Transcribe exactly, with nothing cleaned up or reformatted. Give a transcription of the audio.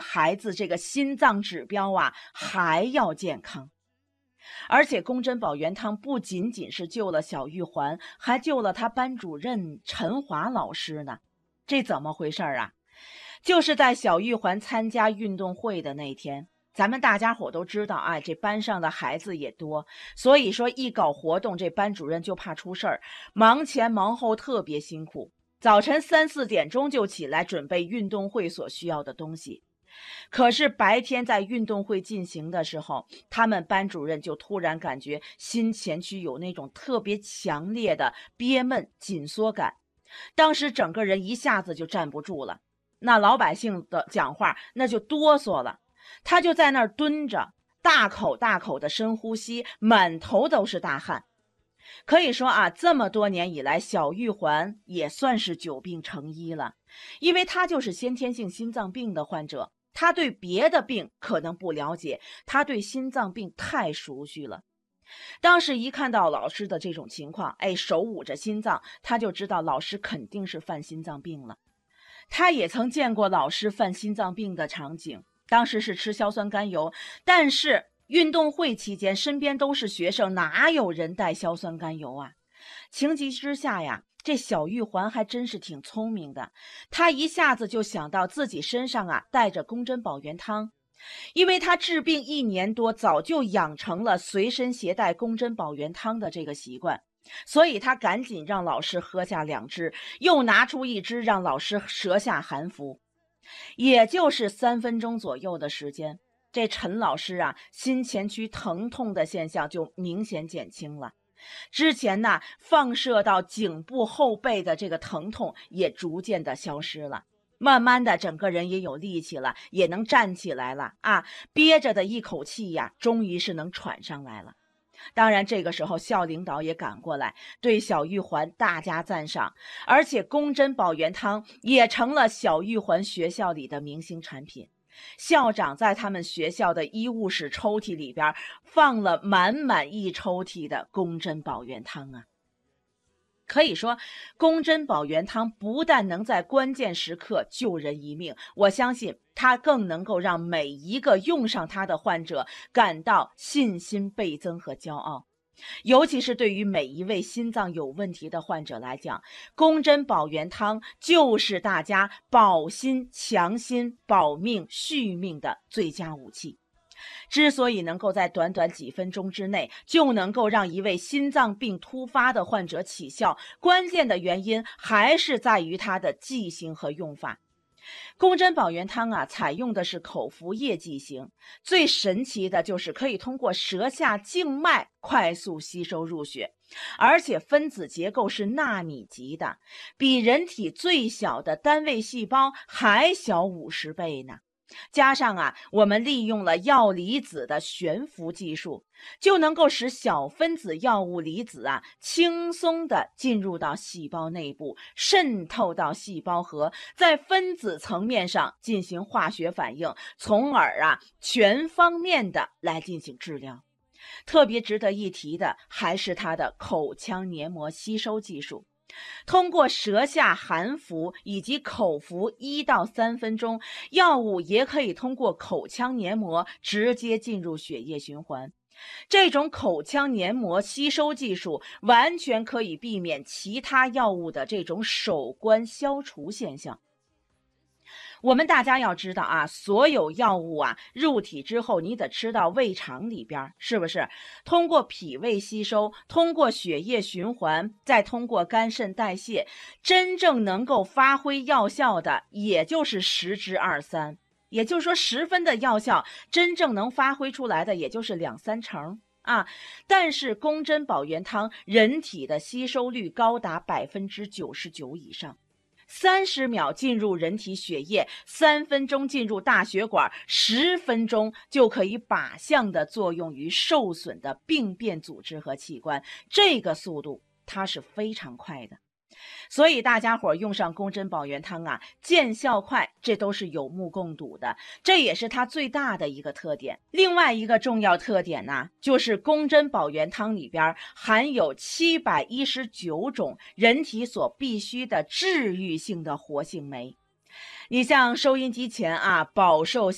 孩子这个心脏指标啊还要健康。而且宫珍宝元汤不仅仅是救了小玉环，还救了他班主任陈华老师呢。这怎么回事啊？就是在小玉环参加运动会的那天，咱们大家伙都知道啊，这班上的孩子也多，所以说一搞活动，这班主任就怕出事儿，忙前忙后特别辛苦，早晨三四点钟就起来准备运动会所需要的东西。可是白天在运动会进行的时候，他们班主任就突然感觉心前区有那种特别强烈的憋闷紧缩感，当时整个人一下子就站不住了，那老百姓的讲话那就哆嗦了，他就在那儿蹲着，大口大口的深呼吸，满头都是大汗。可以说啊，这么多年以来，小玉环也算是久病成医了，因为他就是先天性心脏病的患者，他对别的病可能不了解，他对心脏病太熟悉了。当时一看到老师的这种情况，哎，手捂着心脏，他就知道老师肯定是犯心脏病了。他也曾见过老师犯心脏病的场景，当时是吃硝酸甘油，但是运动会期间身边都是学生，哪有人带硝酸甘油啊？情急之下呀，这小玉环还真是挺聪明的，她一下子就想到自己身上啊带着宫珍宝元汤，因为她治病一年多，早就养成了随身携带宫珍宝元汤的这个习惯，所以她赶紧让老师喝下两支，又拿出一支让老师舌下含服。也就是三分钟左右的时间，这陈老师啊心前区疼痛的现象就明显减轻了，之前呢放射到颈部后背的这个疼痛也逐渐的消失了，慢慢的整个人也有力气了，也能站起来了啊，憋着的一口气呀终于是能喘上来了。当然这个时候校领导也赶过来，对小玉环大加赞赏，而且宫珍宝元汤也成了小玉环学校里的明星产品。校长在他们学校的医务室抽屉里边放了满满一抽屉的宫珍宝元汤啊。可以说宫珍宝元汤不但能在关键时刻救人一命，我相信它更能够让每一个用上它的患者感到信心倍增和骄傲。尤其是对于每一位心脏有问题的患者来讲，宫珍宝元汤就是大家保心强心保命续命的最佳武器。之所以能够在短短几分钟之内就能够让一位心脏病突发的患者起效，关键的原因还是在于它的剂型和用法。宫珍宝元汤啊，采用的是口服液剂型，最神奇的就是可以通过舌下静脉快速吸收入血，而且分子结构是纳米级的，比人体最小的单位细胞还小五十倍呢。加上啊，我们利用了药离子的悬浮技术，就能够使小分子药物离子啊轻松地进入到细胞内部，渗透到细胞核，在分子层面上进行化学反应，从而啊全方面的来进行治疗。特别值得一提的还是它的口腔黏膜吸收技术。通过舌下含服以及口服一到三分钟，药物也可以通过口腔黏膜直接进入血液循环。这种口腔黏膜吸收技术完全可以避免其他药物的这种手关消除现象。我们大家要知道啊，所有药物啊入体之后，你得吃到胃肠里边，是不是？通过脾胃吸收，通过血液循环，再通过肝肾代谢，真正能够发挥药效的也就是十之二三，也就是说十分的药效，真正能发挥出来的也就是两三成啊。但是宫珍宝元汤人体的吸收率高达百分之九十九以上。三十秒进入人体血液，三分钟进入大血管，十分钟就可以靶向的作用于受损的病变组织和器官，这个速度它是非常快的。所以大家伙用上宫珍宝元汤啊，见效快，这都是有目共睹的，这也是它最大的一个特点。另外一个重要特点呢，就是宫珍宝元汤里边含有七百一十九种人体所必需的治愈性的活性酶。你像收音机前啊饱受